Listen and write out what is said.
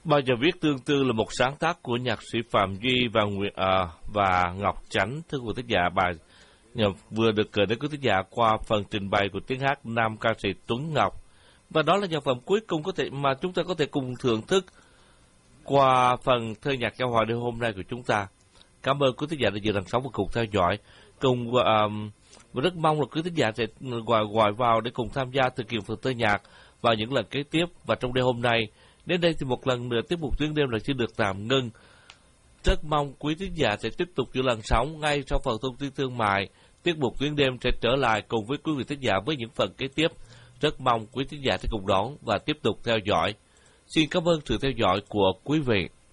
Bao giờ viết tương tư là một sáng tác của nhạc sĩ Phạm Duy và Ngọc Chánh. Thưa quý thính giả, bài vừa được gửi đến quý thính giả qua phần trình bày của tiếng hát nam ca sĩ Tuấn Ngọc. Và đó là nhạc phẩm cuối cùng mà chúng ta có thể cùng thưởng thức qua phần thơ nhạc giao hòa đêm hôm nay của chúng ta. Cảm ơn quý thính giả đã dự đằng sóng và cùng theo dõi. Và rất mong là quý thính giả sẽ gọi vào để cùng tham gia thực hiện phần thơ nhạc vào những lần kế tiếp. Và trong đêm hôm nay, đến đây thì một lần nữa tiết mục Tuyến Đêm là chưa được tạm ngưng. Rất mong quý thính giả sẽ tiếp tục giữ làn sóng ngay sau phần thông tin thương mại. Tiết mục Tuyến Đêm sẽ trở lại cùng với quý vị thính giả với những phần kế tiếp. Rất mong quý thính giả sẽ cùng đón và tiếp tục theo dõi. Xin cảm ơn sự theo dõi của quý vị.